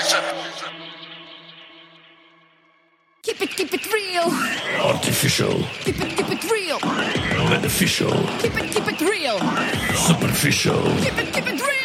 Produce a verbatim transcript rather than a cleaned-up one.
Keep it, keep it real. Artificial. Keep it, keep it real. Beneficial. Keep it, keep it real. Superficial. Keep it, keep it real.